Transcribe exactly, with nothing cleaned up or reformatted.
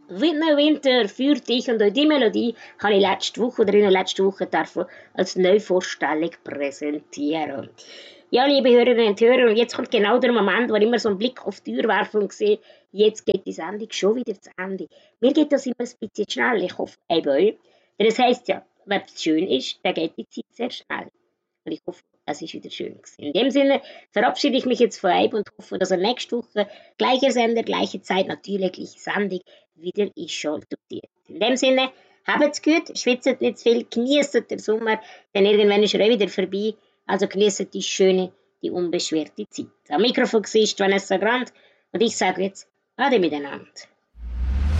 Winter, Winter, für dich und auch die Melodie habe ich letzte Woche oder in der letzten Woche dürfen als Neuvorstellung präsentieren. Ja, liebe Hörerinnen und Hörer, und jetzt kommt genau der Moment, wo ich immer so einen Blick auf die Tür werfe und sehe, jetzt geht die Sendung schon wieder zu Ende. Mir geht das immer ein bisschen schnell, ich hoffe, eben euch. Denn es heisst ja, wenn es schön ist, dann geht die Zeit sehr schnell. Und ich hoffe, es ist wieder schön gewesen. In dem Sinne verabschiede ich mich jetzt von euch und hoffe, dass ihr nächste Woche gleicher Sender, gleiche Zeit, natürlich gleiche Sendung wieder einschaltet. In dem Sinne, habt's gut, schwitzt nicht zu viel, genießt den Sommer, denn irgendwann ist er auch wieder vorbei. Also genießt die schöne, die unbeschwerte Zeit. Am Mikrofon war Vanessa Grant und ich sage jetzt Ade miteinander.